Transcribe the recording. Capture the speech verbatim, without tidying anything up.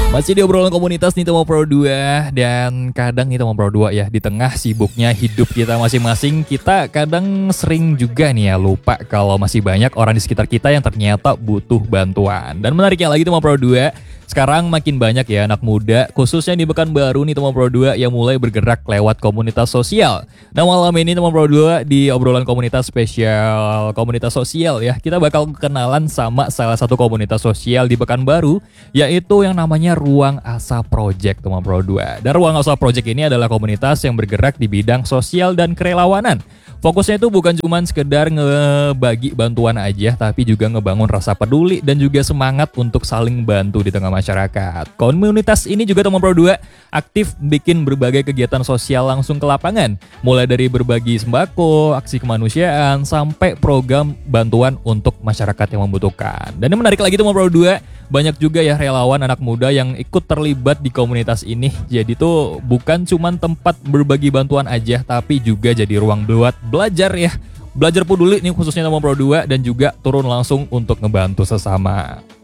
Masih di obrolan komunitas nih Teman Pro dua. Dan kadang nih Teman Pro dua ya, di tengah sibuknya hidup kita masing-masing, kita kadang sering juga nih ya lupa kalau masih banyak orang di sekitar kita yang ternyata butuh bantuan. Dan menariknya lagi Teman Pro dua, sekarang makin banyak ya anak muda, khususnya di Pekanbaru nih Teman Pro dua, yang mulai bergerak lewat komunitas sosial. Nah malam ini Teman Pro dua di obrolan komunitas spesial komunitas sosial ya, kita bakal kenalan sama salah satu komunitas sosial di Pekanbaru, yaitu yang namanya Ruang Asa Project Teman Pro dua. Dan Ruang Asa Project ini adalah komunitas yang bergerak di bidang sosial dan kerelawanan. Fokusnya itu bukan cuma sekedar ngebagi bantuan aja, tapi juga ngebangun rasa peduli dan juga semangat untuk saling bantu di tengah masyarakat. Komunitas ini juga Teman Pro dua aktif bikin berbagai kegiatan sosial langsung ke lapangan, mulai dari berbagi sembako, aksi kemanusiaan, sampai program bantuan untuk masyarakat yang membutuhkan. Dan yang menarik lagi Teman Pro dua, banyak juga ya relawan anak muda yang ikut terlibat di komunitas ini. Jadi tuh bukan cuma tempat berbagi bantuan aja, tapi juga jadi ruang buat belajar ya. Belajar peduli nih khususnya Teman Pro dua, dan juga turun langsung untuk ngebantu sesama.